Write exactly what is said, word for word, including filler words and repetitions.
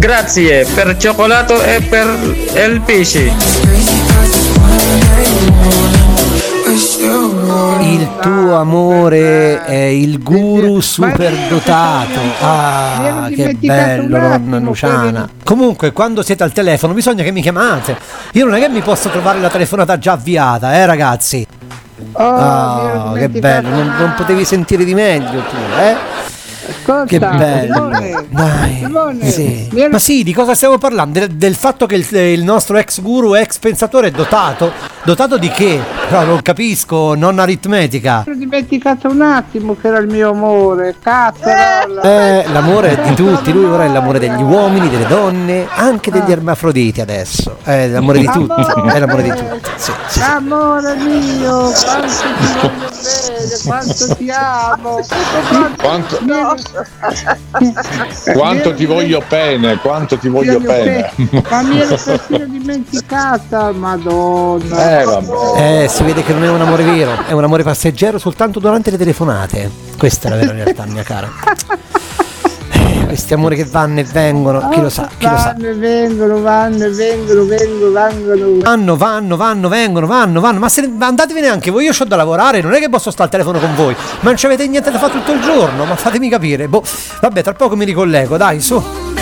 grazie per il cioccolato e per il pesce. Il tuo amore è il guru superdotato. Ah, che bello, nonna Luciana. Comunque, quando siete al telefono bisogna che mi chiamate. Io non è che mi posso trovare la telefonata già avviata, eh ragazzi. Ah, che bello, non, non potevi sentire di meglio tu, eh? Ascolta, che bello, Simone, dai, Simone, sì. mi ero- Ma sì, di cosa stiamo parlando? Del, del fatto che il, il nostro ex guru, ex pensatore è dotato? Dotato di che? No, non capisco, non aritmetica. mi ero dimenticato un attimo che era il mio amore, cazzarola. Eh, l'amore è di tutti, lui ora è l'amore degli uomini, delle donne, anche degli ermafroditi adesso. È l'amore di tutti, è l'amore di tutti. Sì, sì, sì. Amore mio, quanto ti voglio bene, quanto ti amo. Quanto, No. quanto ti voglio bene, quanto ti voglio bene. Ma mi ero persino dimenticata, madonna. Eh, vabbè. Eh, si vede che non è un amore vero, è un amore passeggero soltanto durante le telefonate. Questa è la vera realtà, mia cara. Eh, questi amori che vanno e vengono, chi lo sa, chi lo sa. Vanno e vengono, vanno e vengono, vengono, vengono. Vanno, vanno, vanno, vengono, vanno, vanno. Ma se ne, andatevene anche voi, io c'ho da lavorare, non è che posso stare al telefono con voi. Ma non ci avete niente da fare tutto il giorno, ma fatemi capire. Boh, vabbè, tra poco mi ricollego, dai, su.